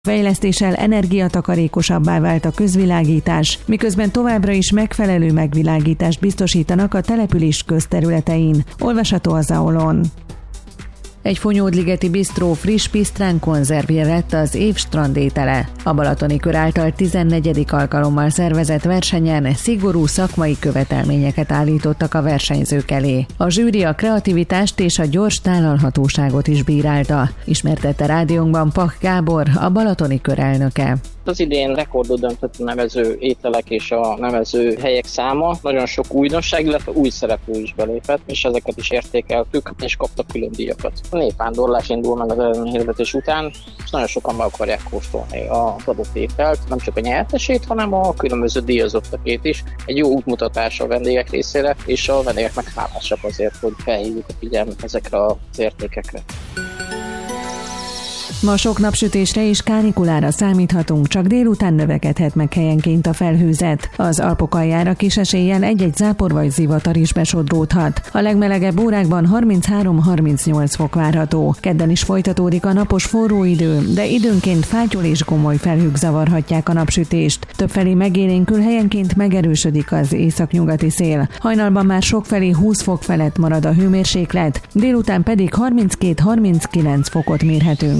Fejlesztéssel energiatakarékosabbá vált a közvilágítás, miközben továbbra is megfelelő megvilágítást biztosítanak a település közterületein. Olvasható a Zaolon. Egy Fonyódligeti bisztró friss pisztrán konzervje lett az év strandétele. A Balatoni Kör által 14. alkalommal szervezett versenyen szigorú szakmai követelményeket állítottak a versenyzők elé. A zsűri a kreativitást és a gyors tálalhatóságot is bírálta, ismertette rádiónkban Pach Gábor, a Balatoni Kör elnöke. Az idén rekordot döntött a nevező ételek és a nevező helyek száma. Nagyon sok újdonság, illetve új szereplő is belépett, és ezeket is értékeltük, és kaptak külön díjakat. A népvándorlás indul meg az eredményhirdetés után, és nagyon sokan meg akarják kóstolni az adott ételt, nem csak a nyertesét, hanem a különböző díjazottakét is. Egy jó útmutatás a vendégek részére, és a vendégek meg hálásak azért, hogy felhívjuk a figyelmet ezekre az értékekre. Ma sok napsütésre és kánikulára számíthatunk, csak délután növekedhet meg helyenként a felhőzet. Az Alpok aljára kis eséllyel egy-egy zápor vagy zivatar is besodródhat. A legmelegebb órákban 33-38 fok várható. Kedden is folytatódik a napos forró idő, de időnként fátyol és gomoly felhők zavarhatják a napsütést. Többfelé megélénkül, helyenként megerősödik az északnyugati szél. Hajnalban már sokfelé 20 fok felett marad a hőmérséklet, délután pedig 32-39 fokot mérhetünk.